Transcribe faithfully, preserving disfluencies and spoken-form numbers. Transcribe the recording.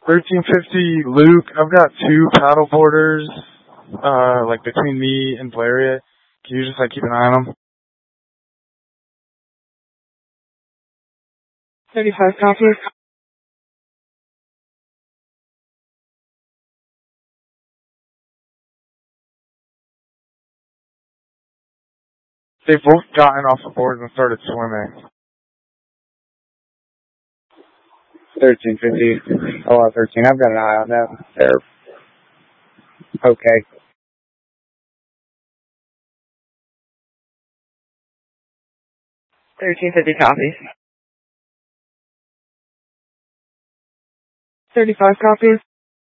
thirteen fifty, Luke, I've got two paddle boarders, uh, like between me and Blaria. Can you just like keep an eye on them? thirty-five copies. They've both gotten off the board and started swimming. thirteen fifty, oh, thirteen, I've got an eye on them. They're okay. thirteen fifty copies. thirty-five copies.